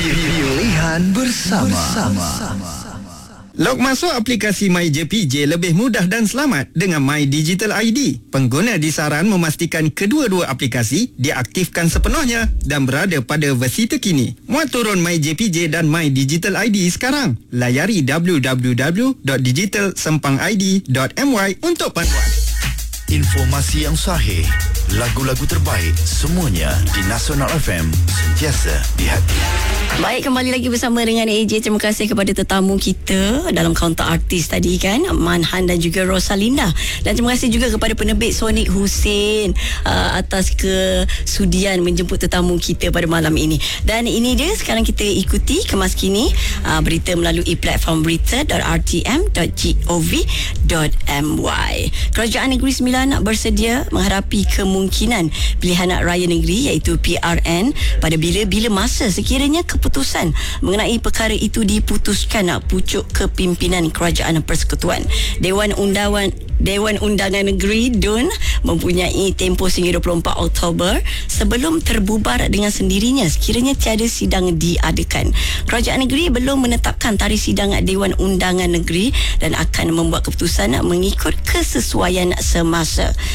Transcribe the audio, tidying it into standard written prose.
Pilihan bersama. Log masuk aplikasi MyJPJ lebih mudah dan selamat dengan My Digital ID. Pengguna disaran memastikan kedua-dua aplikasi diaktifkan sepenuhnya dan berada pada versi terkini. Muat turun MyJPJ dan My Digital ID sekarang. Layari www.digitalsempangid.my untuk panduan. Informasi yang sahih, lagu-lagu terbaik, semuanya di Nasional FM, sentiasa di hati. Baik, kembali lagi bersama dengan AJ. Terima kasih kepada tetamu kita dalam kaunter artis tadi kan, Manhan dan juga Rosalinda. Dan terima kasih juga kepada penerbit Sonic Hussein atas kesudian menjemput tetamu kita pada malam ini. Dan ini dia, sekarang kita ikuti Kemas Kini berita melalui platform berita.rtm.gov.my. Kerajaan Negeri Sembilan bersedia menghadapi kemungkinan pilihan raya negeri iaitu PRN pada bila-bila masa sekiranya keputusan mengenai perkara itu diputuskan pucuk kepimpinan Kerajaan Persekutuan. Dewan Undangan Negeri DUN mempunyai tempoh sehingga 24 Oktober sebelum terbubar dengan sendirinya sekiranya tiada sidang diadakan. Kerajaan negeri belum menetapkan tarikh sidang Dewan Undangan Negeri dan akan membuat keputusan mengikut kesesuaian semasa.